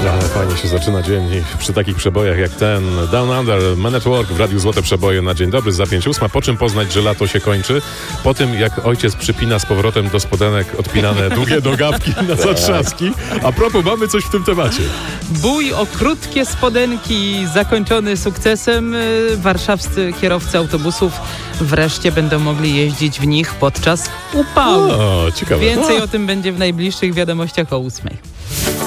Ale fajnie się zaczyna dzień przy takich przebojach jak ten. Down Under, Man at Work w Radiu Złote Przeboje na dzień dobry za 5:08. Po czym poznać, że lato się kończy? Po tym, jak ojciec przypina z powrotem do spodenek odpinane długie dogawki na zatrzaski. A propos, mamy coś w tym temacie. Bój o krótkie spodenki zakończony sukcesem. Warszawscy kierowcy autobusów wreszcie będą mogli jeździć w nich podczas upału. O, ciekawe. Więcej o tym będzie w najbliższych wiadomościach o 8:00.